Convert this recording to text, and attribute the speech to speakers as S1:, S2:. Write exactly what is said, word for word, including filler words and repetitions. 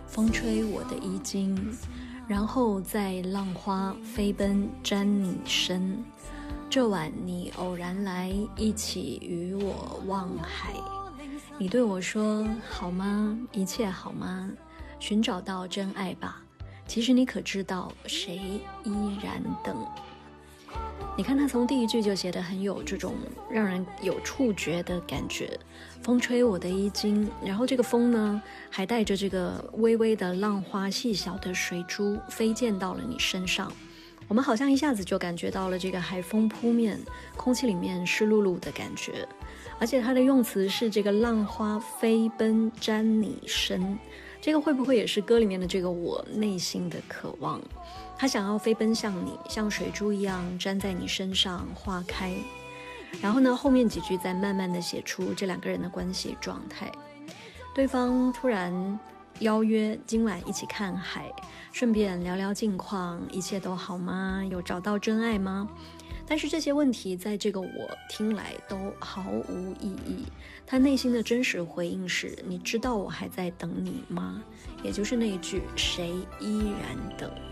S1: 风吹我的衣襟，然后在浪花飞奔沾你身。这晚你偶然来，一起与我望海。你对我说，好吗？一切好吗？寻找到真爱吧。其实你可知道，谁依然等。你看他从第一句就写得很有这种让人有触觉的感觉，风吹我的衣襟，然后这个风呢还带着这个微微的浪花，细小的水珠飞溅到了你身上，我们好像一下子就感觉到了这个海风扑面，空气里面湿漉漉的感觉，而且它的用词是这个浪花飞奔沾你身，这个会不会也是歌里面的这个我内心的渴望？他想要飞奔向你，像水珠一样粘在你身上化开。然后呢，后面几句再慢慢的写出这两个人的关系状态。对方突然邀约今晚一起看海，顺便聊聊近况，一切都好吗？有找到真爱吗？但是这些问题在这个我听来都毫无意义，他内心的真实回应是，你知道我还在等你吗？也就是那一句，谁依然等。